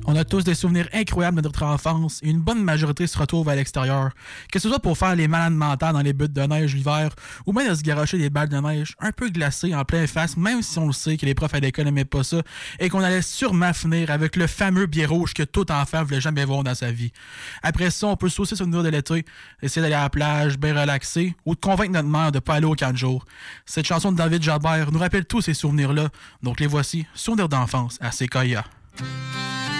On a tous des souvenirs incroyables de notre enfance et une bonne majorité se retrouve à l'extérieur. Que ce soit pour faire les malades mentales dans les buttes de neige l'hiver ou même de se garocher des balles de neige un peu glacées en pleine face, même si on le sait que les profs à l'école n'aimaient pas ça et qu'on allait sûrement finir avec le fameux biais rouge que tout enfant voulait jamais voir dans sa vie. Après ça, on peut se soucier sur le niveau de l'été, essayer d'aller à la plage, bien relaxer ou de convaincre notre mère de ne pas aller au camp de jour. Cette chanson de David Jalbert nous rappelle tous ces souvenirs-là, donc les voici, souvenirs d'enfance à CKIA.